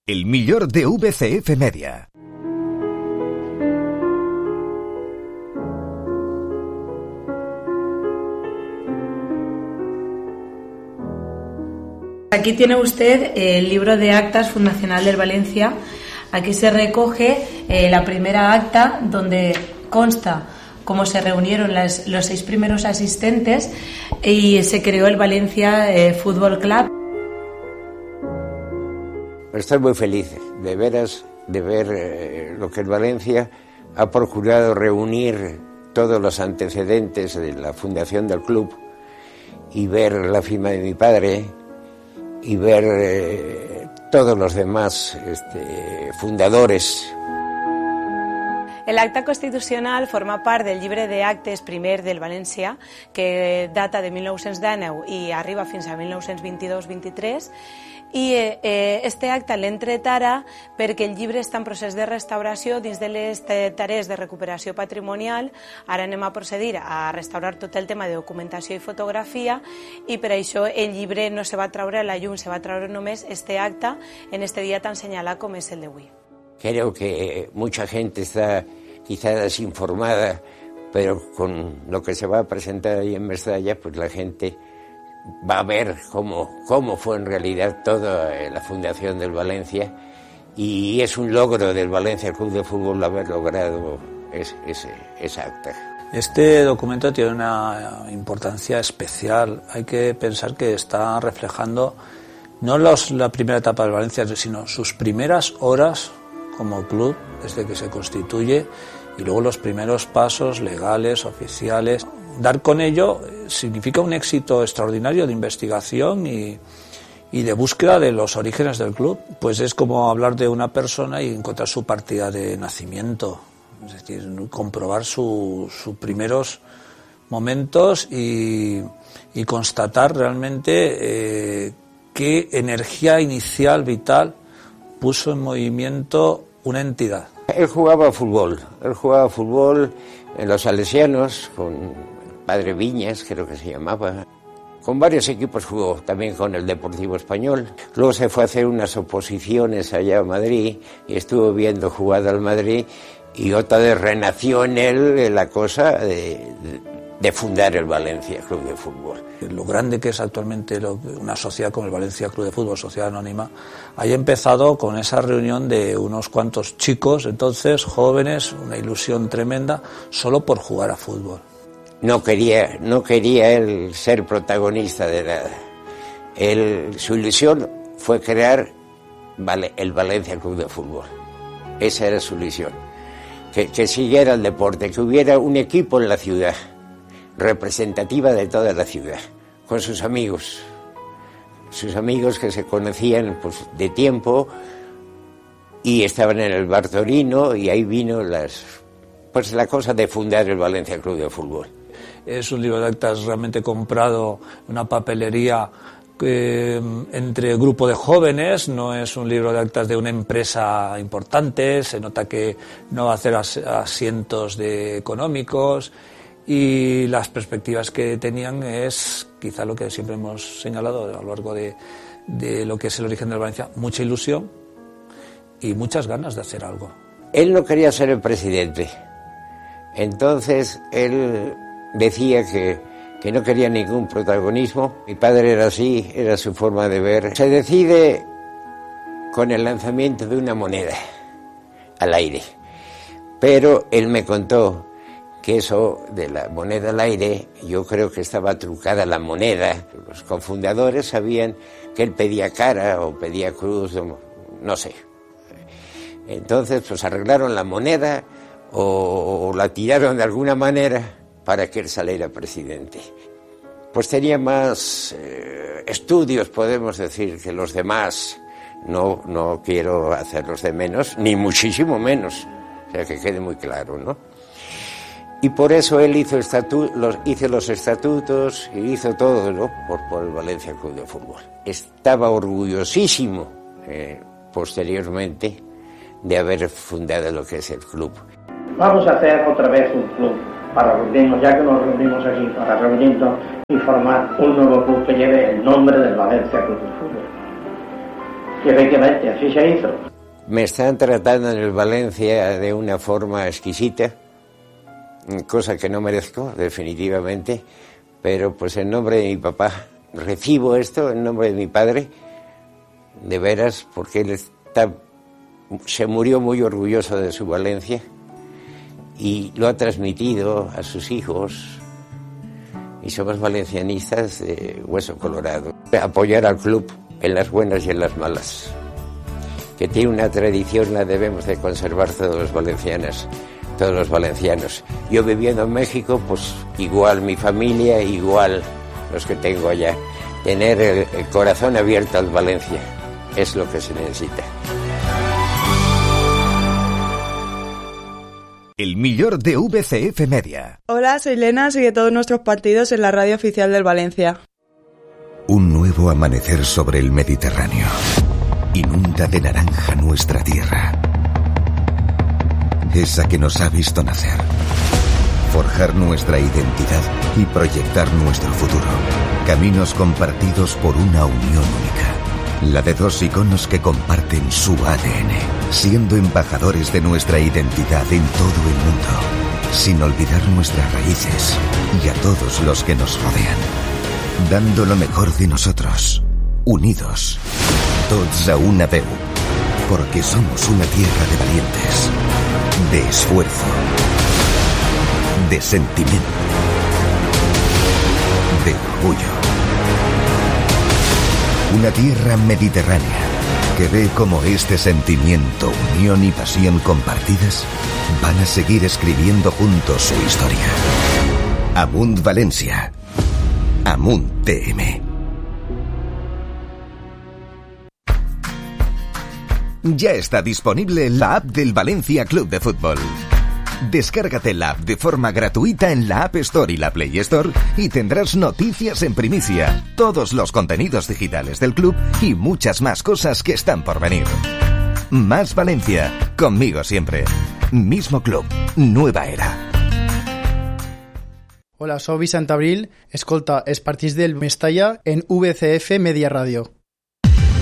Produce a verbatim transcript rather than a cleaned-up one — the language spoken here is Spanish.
El millor de V C F Media. Aquí tiene usted el libro de actas fundacional del Valencia. Aquí se recoge eh, la primera acta donde consta cómo se reunieron las, los seis primeros asistentes y se creó el Valencia eh, Fútbol Club. Estoy muy feliz, de veras, de ver eh, lo que el Valencia ha procurado reunir todos los antecedentes de la fundación del club y ver la firma de mi padre y ver eh, todos los demás este, fundadores. L'acta constitucional forma part del llibre d'actes primer del València, que data de mil nou-cents dinou i arriba fins a mil nou-cents vint-i-dos vint-i-tres, i eh, este acte l'hem tret ara perquè el llibre està en procés de restauració dins de les tarees de recuperació patrimonial. Ara anem a procedir a restaurar tot el tema de documentació i fotografia, i per això el llibre no se va traure a la llum, se va traure només este acte en este dia tan senyalat com és el d'avui. Creo que mucha gente está quizá desinformada, pero con lo que se va a presentar ahí en Mestalla, pues la gente va a ver cómo, cómo fue en realidad toda la fundación del Valencia, y es un logro del Valencia Club de Fútbol haber logrado ese, ese, esa acta. Este documento tiene una importancia especial. Hay que pensar que está reflejando no los, la primera etapa del Valencia, sino sus primeras horas como club desde que se constituye, y luego los primeros pasos legales, oficiales. Dar con ello significa un éxito extraordinario de investigación y, y de búsqueda de los orígenes del club. Pues es como hablar de una persona y encontrar su partida de nacimiento, es decir, comprobar sus su primeros momentos y, y constatar realmente eh, qué energía inicial, vital, puso en movimiento una entidad. Él jugaba fútbol, él jugaba fútbol en los Salesianos, con Padre Viñas, creo que se llamaba. Con varios equipos jugó, también con el Deportivo Español. Luego se fue a hacer unas oposiciones allá a Madrid y estuvo viendo jugar al Madrid, y otra vez renació en él la cosa de, de, de fundar el Valencia Club de Fútbol. Lo grande que es actualmente lo, una sociedad como el Valencia Club de Fútbol, sociedad anónima, haya empezado con esa reunión de unos cuantos chicos, entonces jóvenes, una ilusión tremenda, solo por jugar a fútbol. No quería, no quería él ser protagonista de nada. Él, su ilusión fue crear vale, el Valencia Club de Fútbol. Esa era su ilusión. Que, que siguiera el deporte, que hubiera un equipo en la ciudad, representativa de toda la ciudad, con sus amigos, sus amigos que se conocían pues, de tiempo, y estaban en el Bartorino, y ahí vino las, pues, la cosa de fundar el Valencia Club de Fútbol. Es un libro de actas realmente comprado en una papelería eh, entre grupo de jóvenes, no es un libro de actas de una empresa importante, se nota que no va a hacer as- asientos de económicos, y las perspectivas que tenían es quizá lo que siempre hemos señalado a lo largo de, de lo que es el origen del Valencia: mucha ilusión y muchas ganas de hacer algo. Él no quería ser el presidente, entonces él decía que, que no quería ningún protagonismo. Mi padre era así, era su forma de ver. Se decide con el lanzamiento de una moneda al aire, pero él me contó que eso de la moneda al aire, yo creo que estaba trucada la moneda. Los cofundadores sabían que él pedía cara o pedía cruz, no sé. Entonces, pues arreglaron la moneda o, o la tiraron de alguna manera para que él saliera presidente. Pues tenía más eh, estudios, podemos decir, que los demás. No, no quiero hacerlos de menos, ni muchísimo menos. O sea, que quede muy claro, ¿no? Y por eso él hizo, estatu- los, hizo los estatutos y hizo todo, ¿no? por, por el Valencia Club de Fútbol. Estaba orgullosísimo, eh, posteriormente, de haber fundado lo que es el club. Vamos a hacer otra vez un club para reunirnos, ya que nos reunimos aquí, para reunirnos y formar un nuevo club que lleve el nombre del Valencia Club de Fútbol. Y efectivamente, así se hizo. Me están tratando en el Valencia de una forma exquisita, cosa que no merezco, definitivamente, pero pues en nombre de mi papá, recibo esto en nombre de mi padre, de veras, porque él está, se murió muy orgulloso de su Valencia y lo ha transmitido a sus hijos, y somos valencianistas de hueso colorado. Apoyar al club en las buenas y en las malas, que tiene una tradición, la debemos de conservar todos los valencianos, todos los valencianos. Yo viviendo en México, pues igual mi familia, igual los que tengo allá. Tener el, el corazón abierto al Valencia es lo que se necesita. El millor de V C F Media. Hola, soy Lena, sigue todos nuestros partidos en la radio oficial del Valencia. Un nuevo amanecer sobre el Mediterráneo. Inunda de naranja nuestra tierra. Esa que nos ha visto nacer. Forjar nuestra identidad y proyectar nuestro futuro. Caminos compartidos por una unión única. La de dos iconos que comparten su A D N, siendo embajadores de nuestra identidad en todo el mundo, sin olvidar nuestras raíces y a todos los que nos rodean. Dando lo mejor de nosotros, unidos, tots a una veu, porque somos una tierra de valientes, de esfuerzo, de sentimiento, de orgullo. Una tierra mediterránea que ve cómo este sentimiento, unión y pasión compartidas van a seguir escribiendo juntos su historia. Amunt Valencia. Amunt T M. Ya está disponible la app del Valencia Club de Fútbol. Descárgate la app de forma gratuita en la App Store y la Play Store y tendrás noticias en primicia, todos los contenidos digitales del club y muchas más cosas que están por venir. Más Valencia, conmigo siempre. Mismo club, nueva era. Hola, soy Vicent Abril. Escolta els partits del Mestalla en V C F Media Radio.